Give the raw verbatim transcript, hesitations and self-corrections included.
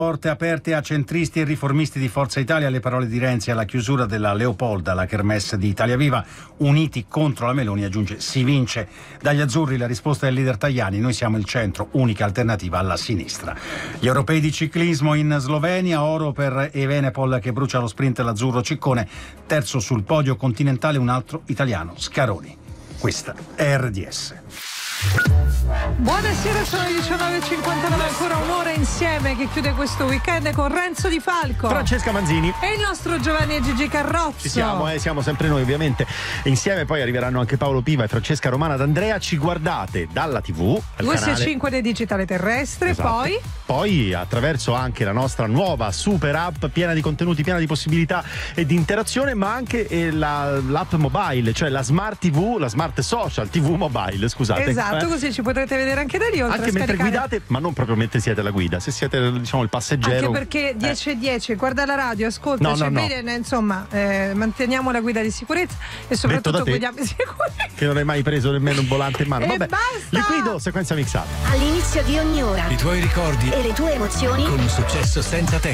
Porte aperte a centristi e riformisti di Forza Italia, le parole di Renzi alla chiusura della Leopolda, la kermesse di Italia Viva. Uniti contro la Meloni, aggiunge, si vince. Dagli azzurri la risposta del leader Tajani: noi siamo il centro, unica alternativa alla sinistra. Gli europei di ciclismo in Slovenia, oro per Evenepoel che brucia lo sprint l'azzurro Ciccone, terzo sul podio continentale un altro italiano, Scaroni. Questa è R D S. Buonasera, sono le diciannove e cinquantanove, ancora un'ora insieme che chiude questo weekend con Renzo Di Falco, Francesca Manzini e il nostro Giovanni e Gigi Carrozzo. Ci siamo, eh, siamo sempre noi ovviamente insieme, poi arriveranno anche Paolo Piva e Francesca Romana D'Andrea. Ci guardate dalla tivù due sei cinque del digitale terrestre, esatto. poi poi attraverso anche la nostra nuova super app piena di contenuti, piena di possibilità e di interazione, ma anche eh, la, l'app mobile, cioè la smart tivù, la smart social tivù mobile, scusate. Esatto, eh? così ci potrete vedere anche da lì, oltre anche a mentre scaricare... guidate, ma non proprio mentre siete alla guida, se siete, diciamo, il passeggero. Anche perché dieci e dieci, guarda la radio, ascolta, no, c'è no, no. bene, insomma, eh, manteniamo la guida di sicurezza e soprattutto guidiamo in sicurezza. Che non hai mai preso nemmeno un volante in mano. E Vabbè, basta! Liquido, sequenza mixata. All'inizio di ogni ora I tuoi ricordi e le tue emozioni con un successo senza tempo.